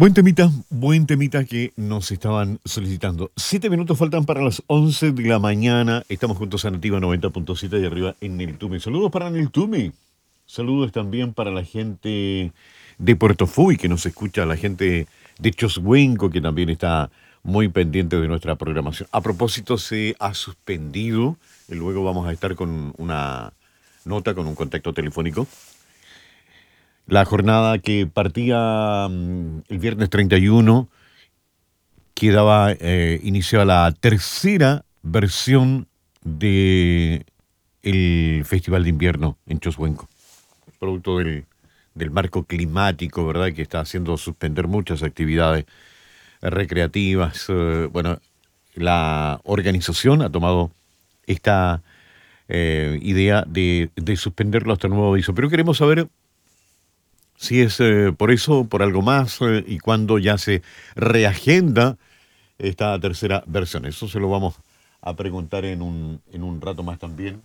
Buen temita que nos estaban solicitando. 7 minutos faltan para las 11 de la mañana. Estamos juntos a Nativa 90.7 y arriba en Neltume. Saludos para Neltume. Saludos también para la gente de Puerto Fuy que nos escucha, la gente de Choshuenco que también está muy pendiente de nuestra programación. A propósito, se ha suspendido, y luego vamos a estar con una nota, con un contacto telefónico. La jornada que partía el viernes 31 quedaba iniciada la tercera versión de el Festival de Invierno en Choshuenco, producto del marco climático, ¿verdad?, que está haciendo suspender muchas actividades recreativas. Bueno, la organización ha tomado esta idea de suspenderlo hasta nuevo aviso, pero queremos saber si es por eso, por algo más, y cuándo ya se reagenda esta tercera versión. Eso se lo vamos a preguntar en un rato más también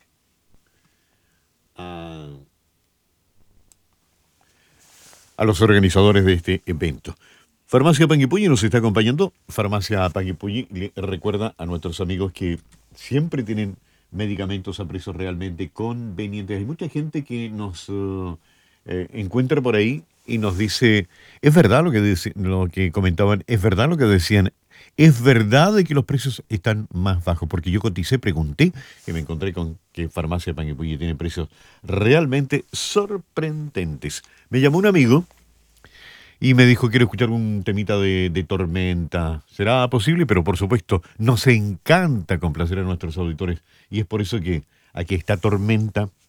a los organizadores de este evento. Farmacia Panguipulli nos está acompañando. Farmacia Panguipulli le recuerda a nuestros amigos que siempre tienen medicamentos a precios realmente convenientes. Hay mucha gente que nos encuentra por ahí y nos dice, es verdad lo que comentaban, es verdad lo que decían, es verdad de que los precios están más bajos, porque yo coticé, pregunté, y me encontré con que Farmacia Panguipulli tiene precios realmente sorprendentes. Me llamó un amigo y me dijo, quiero escuchar un temita de Tormenta. ¿Será posible? Pero por supuesto, nos encanta complacer a nuestros auditores y es por eso que aquí está Tormenta